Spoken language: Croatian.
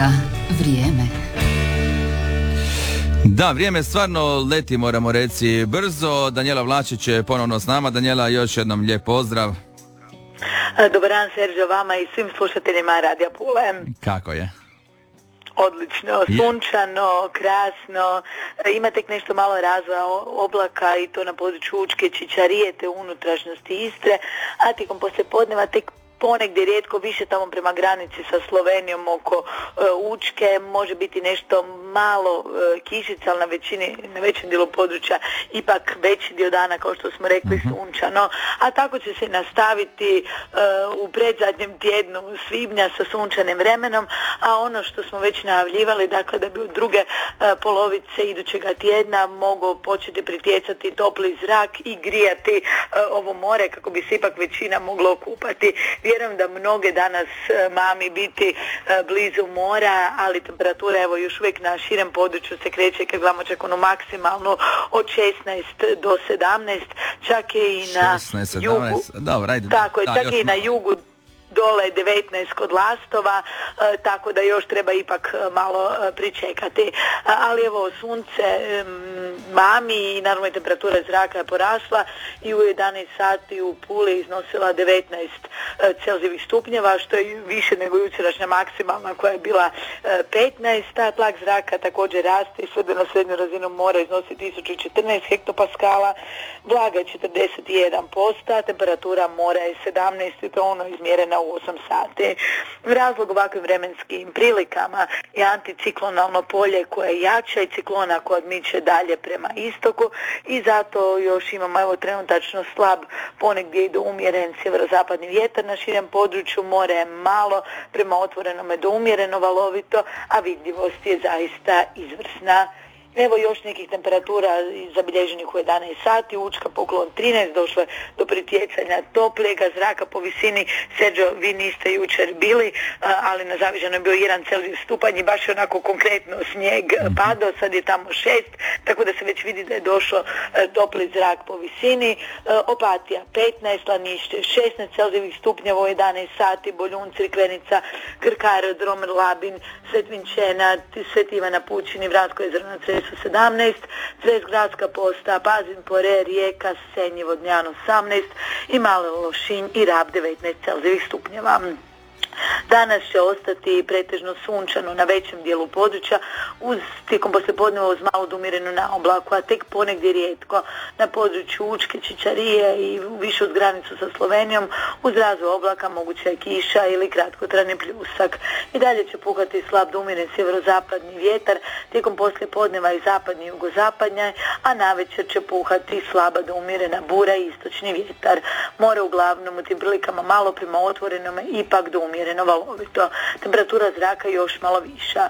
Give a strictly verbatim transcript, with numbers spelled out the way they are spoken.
Prijepodnevska vrijeme. Da, vrijeme stvarno leti, moramo reći, brzo. Danijela Vlačić je ponovno s nama. Danijela, još jednom lijep pozdrav. Dobar dan, Serđo, vama i svim slušateljima Radija Pule. Kako je? Odlično, sunčano, krasno, ima tek nešto malo razvoja oblaka i to na području Učke, Čičarije te unutrašnjosti Istre, a tijekom poslijepodneva tek ponegdje rijetko više tamo prema granici sa Slovenijom oko uh, Učke može biti nešto malo uh, kišica, ali na većini, na većem dijelu područja ipak veći dio dana, kao što smo rekli, uh-huh. sunčano, a tako će se nastaviti uh, u predzadnjem tjednu svibnja sa sunčanim vremenom, a ono što smo već najavljivali, dakle da bi od druge uh, polovice idućega tjedna mogao početi pritjecati topli zrak i grijati uh, ovo more kako bi se ipak većina mogla okupati. Vjerujem da mnoge danas mami biti blizu mora, ali temperatura evo još uvijek na širem području se kreće, kad gledamo čak ono maksimalno od šesnaest do sedamnaest, čak je i na šesnaest, jugu. Dobro, ajde. Tako je, da, čak je i na jugu dole devetnaest kod Lastova, e, tako da još treba ipak malo e, pričekati. E, ali evo sunce e, mami i naravno i temperatura zraka je porasla i u jedanaest sati u Puli iznosila devetnaest e, celzijevih stupnjeva, što je više nego jučerašnja maksimalna koja je bila e, petnaest, a tlak zraka također raste i sve na srednju razinu mora iznosi tisuću četrnaest hektopaskala, vlaga je četrdeset jedan posto, a temperatura mora je sedamnaest i to ono izmjerena u osam sati. Razlog ovakvim vremenskim prilikama je anticiklonalno polje koje jača i ciklona koja odmiče dalje prema istoku i zato još imamo evo trenutačno slab, ponegdje i do umjeren sjeverozapadni vjetar na širem području, more je malo, prema otvorenome do umjereno valovito, a vidljivost je zaista izvrsna. Evo još nekih temperatura zabilježenih u jedanaest sati, Učka poklon trinaest, došlo je do pritjecanja toplijega zraka po visini. Serđo, vi niste jučer bili, ali na Zavižanu je bio jedan celzijus stupanj i baš je onako konkretno snijeg padao, sad je tamo šest, tako da se već vidi da je došlo topli zrak po visini. Opatija petnaest, Lanište šesnaest celzijevih stupnjeva u jedanaest sati, Boljun, Crikvenica, Krk aerodrom, Labin, Svetvinčena, Sveti Ivana Pučini, Vratko jezero na Cresu sedamnaest, Cres gradska posta, Pazin Pore, Rijeka, Senj, Vodnjan osamnaest i Mali Lošinj i Rab devetnaest celzijevih stupnjeva. Danas će ostati pretežno sunčano na većem dijelu područja, uz tijekom poslijepodneva uz malo umjerenu na oblaku, a tek ponegdje rijetko na području Učke, Čičarije i više uz granicu sa Slovenijom, uz razvoj oblaka moguća je kiša ili kratkotrajni pljusak. I dalje će puhati slab do umjeren sjeverozapadni vjetar, tijekom poslijepodneva i zapadni jugozapadnja, a navečer će puhati slaba do umjerena bura i istočni vjetar. More uglavnom u tim prilikama malo prema otvorenome, ipak do umjereno valovito. Temperatura zraka još malo viša.